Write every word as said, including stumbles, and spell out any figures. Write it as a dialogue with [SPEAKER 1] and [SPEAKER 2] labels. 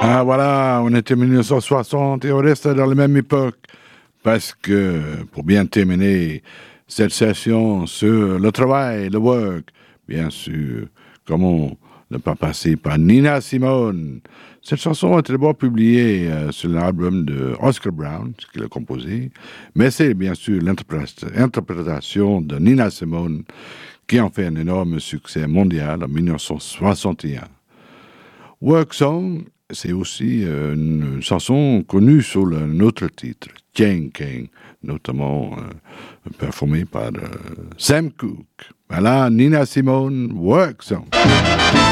[SPEAKER 1] Ah voilà, on était en dix-neuf cent soixante et on reste dans la même époque. Parce que, pour bien terminer cette session sur le travail, le work, bien sûr, comment ne pas passer par Nina Simone. Cette chanson a été d'abord publiée euh, sur l'album de Oscar Brown, ce qu'il a composé, mais c'est bien sûr l'interprétation de Nina Simone qui en fait un énorme succès mondial en dix-neuf cent soixante et un. Work Song, c'est aussi euh, une chanson connue sous un autre titre, Jane King, notamment euh, performée par euh, Sam Cooke. Voilà, Nina Simone, Work Song.